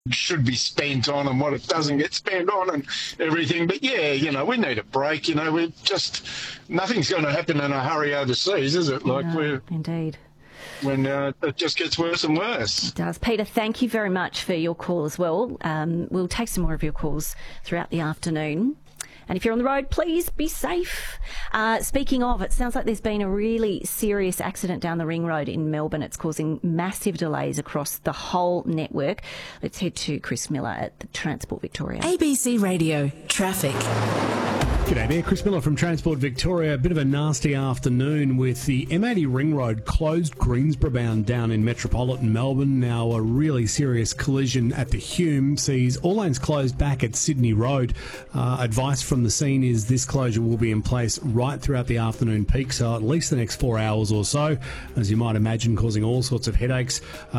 should be spent on and what it doesn't get spent on and everything. But yeah, we need a break. We're just, nothing's going to happen in a hurry overseas, is it? Indeed. When it just gets worse and worse. It does. Peter, thank you very much for your call as well. We'll take some more of your calls throughout the afternoon. And if you're on the road, please be safe. Speaking of, it sounds like there's been a really serious accident down the Ring Road in Melbourne. It's causing massive delays across the whole network. Let's head to Chris Miller at the Transport Victoria. ABC Radio Traffic. G'day there, Chris Miller from Transport Victoria. A bit of a nasty afternoon with the M80 Ring Road closed Greensborough bound down in metropolitan Melbourne. Now a really serious collision at the Hume sees all lanes closed back at Sydney Road. Advice from the scene is this closure will be in place right throughout the afternoon peak, so at least the next 4 hours or so, as you might imagine, causing all sorts of headaches.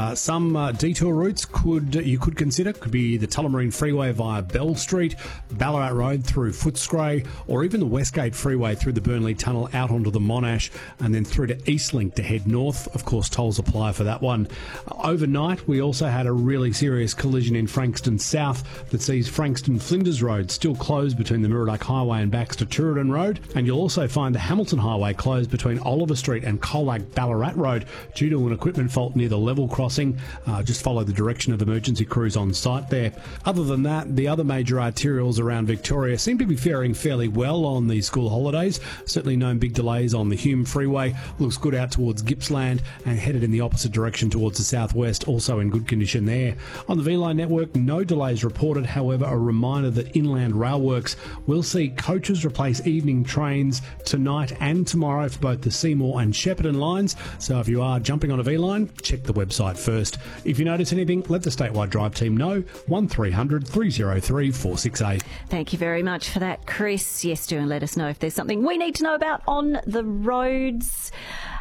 Some detour routes you could consider could be the Tullamarine Freeway via Bell Street, Ballarat Road through Footscray, or even the Westgate Freeway through the Burnley Tunnel out onto the Monash and then through to Eastlink to head north. Of course, tolls apply for that one. Overnight, we also had a really serious collision in Frankston South that sees Frankston Flinders Road still closed between the Murdoch Highway and Baxter Tooradin Road, and you'll also find the Hamilton Highway closed between Oliver Street and Colac Ballarat Road due to an equipment fault near the level crossing. Just follow the direction of emergency crews on site there. Other than that, the other major arterials around Victoria seem to be faring fairly well on the school holidays. Certainly no big delays on the Hume Freeway. Looks good out towards Gippsland and headed in the opposite direction towards the southwest, also in good condition there. On the V-Line network, no delays reported. However, a reminder that Inland Rail Works will see coaches replace evening trains tonight and tomorrow for both the Seymour and Shepparton lines. So if you are jumping on a V-Line, check the website first. If you notice anything, let the Statewide Drive team know. 1300 303 468. Thank you very much for that, Chris. Yes, do and let us know if there's something we need to know about on the roads.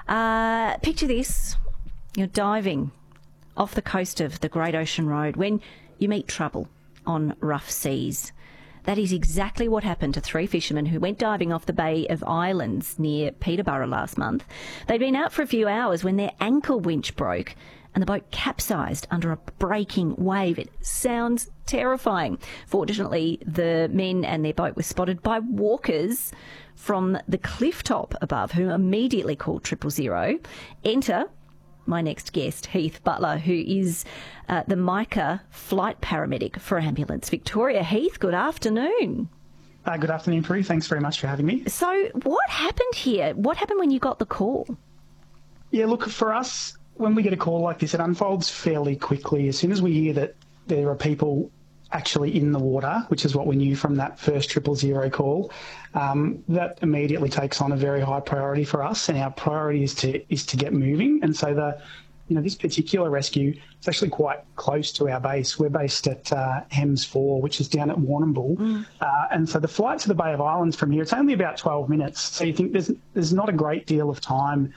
Picture this. You're diving off the coast of the Great Ocean Road when you meet trouble on rough seas. That is exactly what happened to 3 fishermen who went diving off the Bay of Islands near Peterborough last month. They'd been out for a few hours when their anchor winch broke and the boat capsized under a breaking wave. It sounds terrifying. Fortunately, the men and their boat were spotted by walkers from the cliff top above, who immediately called 000. Enter my next guest, Heath Butler, who is the Micah flight paramedic for Ambulance Victoria. Heath, good afternoon. Good afternoon, Prue. Thanks very much for having me. So what happened here? What happened when you got the call? Yeah, look, for us, when we get a call like this, it unfolds fairly quickly. As soon as we hear that there are people actually in the water, which is what we knew from that first 000 call, that immediately takes on a very high priority for us, and our priority is to get moving. And so this particular rescue is actually quite close to our base. We're based at Hems 4, which is down at Warrnambool. And so the flight to the Bay of Islands from here, it's only about 12 minutes. So you think there's not a great deal of time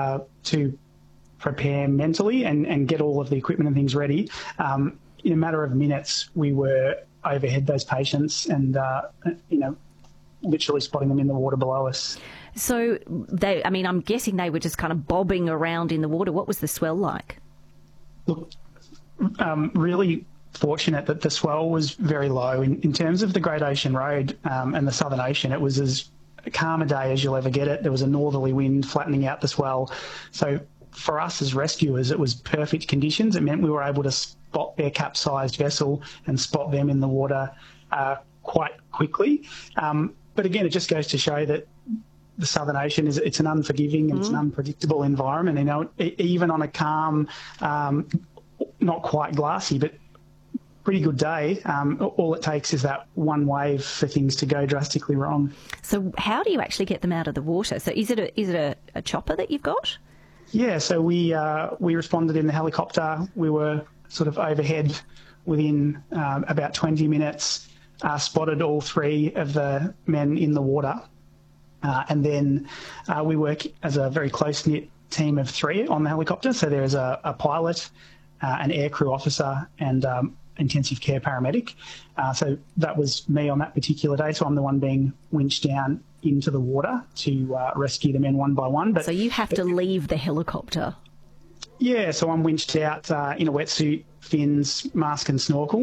to prepare mentally and get all of the equipment and things ready. In a matter of minutes, we were overhead those patients and, literally spotting them in the water below us. So I'm guessing they were just kind of bobbing around in the water. What was the swell like? Look, really fortunate that the swell was very low. In terms of the Great Ocean Road and the Southern Ocean, it was as calm a day as you'll ever get it. There was a northerly wind flattening out the swell. So for us as rescuers, it was perfect conditions. It meant we were able to spot their capsized vessel and spot them in the water quite quickly. But again, it just goes to show that the Southern Ocean it's an unforgiving and it's an unpredictable environment. Even on a calm, not quite glassy, but pretty good day, all it takes is that one wave for things to go drastically wrong. So how do you actually get them out of the water? So is it a chopper that you've got? Yeah, so we responded in the helicopter. We were sort of overhead within about 20 minutes, spotted all 3 of the men in the water. And then we work as a very close-knit team of 3 on the helicopter. So there is a pilot, an aircrew officer and intensive care paramedic. So that was me on that particular day. So I'm the one being winched down into the water to rescue the men one by one. So you have to leave the helicopter? Yeah, so I'm winched out in a wetsuit fins, mask and snorkel.